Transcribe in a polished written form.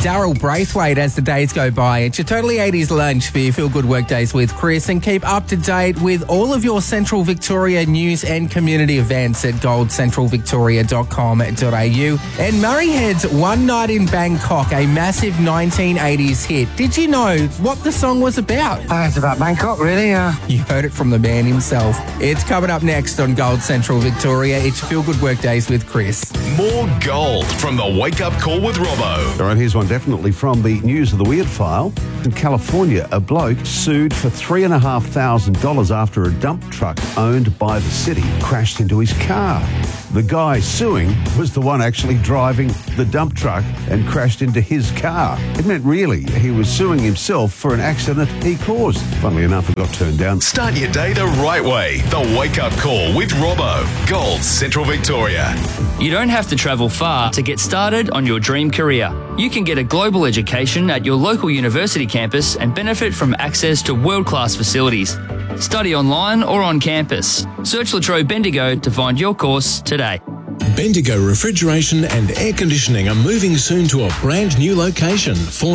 Daryl Braithwaite as the days go by. It's your Totally 80s lunch for your Feel Good Workdays with Chris, and keep up to date with all of your Central Victoria news and community events at goldcentralvictoria.com.au. And Murray Head's One Night in Bangkok, a massive 1980s hit. Did you know what the song was about? It's about Bangkok, really. You heard it from the man himself. It's coming up next on Gold Central Victoria. It's your Feel Good Workdays with Chris. More gold from the Wake Up Call with Robbo. All right, here's one definitely from the News of the Weird file. In California, a bloke sued for $3,500 after a dump truck owned by the city crashed into his car. The guy suing was the one actually driving the dump truck and crashed into his car. It meant really he was suing himself for an accident he caused. Funnily enough, it got turned down. Start your day the right way. The Wake Up Call with Robbo. Gold Central Victoria. You don't have to travel far to get started on your dream career. You can get a global education at your local university campus and benefit from access to world-class facilities. Study online or on campus. Search Latrobe Bendigo to find your course today. Bendigo Refrigeration and Air Conditioning are moving soon to a brand new location.